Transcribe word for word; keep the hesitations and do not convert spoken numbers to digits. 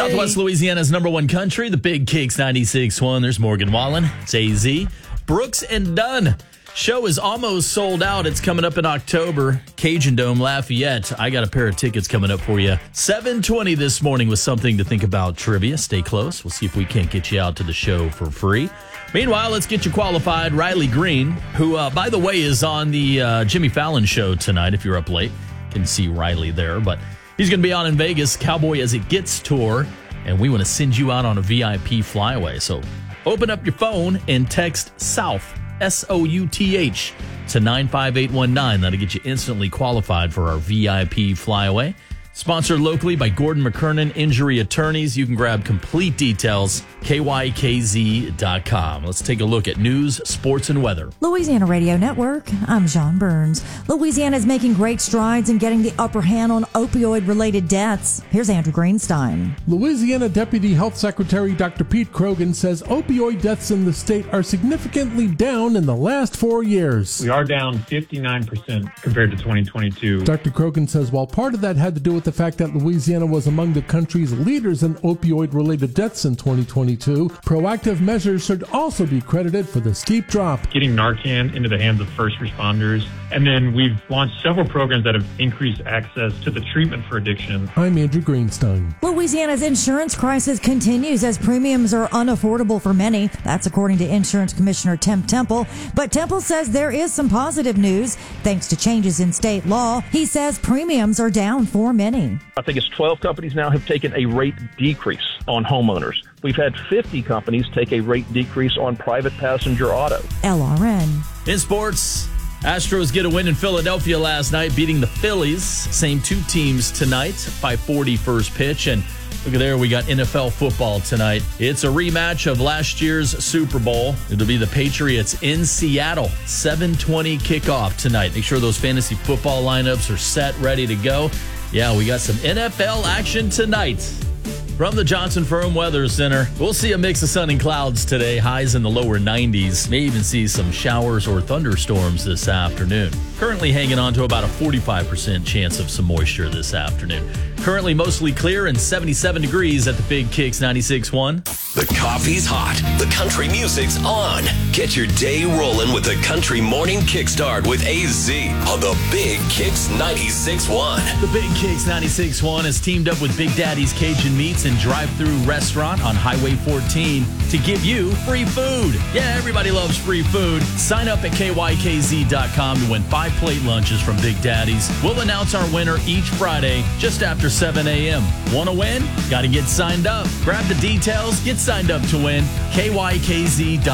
Southwest Louisiana's number one country, the Big Kicks ninety-six point one. There's Morgan Wallen. It's A Z. Brooks and Dunn. Show is almost sold out. It's coming up in October. Cajun Dome, Lafayette. I got a pair of tickets coming up for you. seven twenty this morning with something to think about trivia. Stay close. We'll see if we can't get you out to the show for free. Meanwhile, let's get you qualified. Riley Green, who, uh, by the way, is on the uh, Jimmy Fallon show tonight. If you're up late, you can see Riley there. But he's going to be on in Vegas, Cowboy As It Gets tour, and we want to send you out on a V I P flyaway. So open up your phone and text SOUTH, S O U T H, to nine five eight one nine. That'll get you instantly qualified for our V I P flyaway. Sponsored locally by Gordon McKernan Injury Attorneys. You can grab complete details, K Y K Z dot com. Let's take a look at news, sports, and weather. Louisiana Radio Network, I'm John Burns. Louisiana is making great strides in getting the upper hand on opioid-related deaths. Here's Andrew Greenstein. Louisiana Deputy Health Secretary Doctor Pete Krogan says opioid deaths in the state are significantly down in the last four years. We are down fifty-nine percent compared to twenty twenty-two. Doctor Krogan says while part of that had to do with the fact that Louisiana was among the country's leaders in opioid-related deaths in twenty twenty-two, proactive measures should also be credited for the steep drop. Getting Narcan into the hands of first responders, and then we've launched several programs that have increased access to the treatment for addiction. I'm Andrew Greenstein. Louisiana's insurance crisis continues as premiums are unaffordable for many. That's according to Insurance Commissioner Tim Temple. But Temple says there is some positive news. Thanks to changes in state law, he says premiums are down for many. I think it's twelve companies now have taken a rate decrease on homeowners. We've had fifty companies take a rate decrease on private passenger auto. L R N. In sports, Astros get a win in Philadelphia last night, beating the Phillies. Same two teams tonight, five forty first pitch. And look at there, we got N F L football tonight. It's a rematch of last year's Super Bowl. It'll be the Patriots in Seattle. seven twenty kickoff tonight. Make sure those fantasy football lineups are set, ready to go. Yeah, we got some N F L action tonight. From the Johnson Firm Weather Center, we'll see a mix of sun and clouds today, highs in the lower nineties. May even see some showers or thunderstorms this afternoon. Currently hanging on to about a forty-five percent chance of some moisture this afternoon. Currently mostly clear and seventy-seven degrees at the Big Kicks ninety-six point one. The coffee's hot. The country music's on. Get your day rolling with the Country Morning Kickstart with A Z on the Big Kicks ninety-six point one. The Big Kicks ninety-six point one has teamed up with Big Daddy's Cajun Meats and Drive-Thru Restaurant on Highway fourteen to give you free food. Yeah, everybody loves free food. Sign up at K Y K Z dot com to win five plate lunches from Big Daddy's. We'll announce our winner each Friday just after seven a.m. Want to win? Got to get signed up. Grab the details. Get signed up to win. K Y K Z dot com.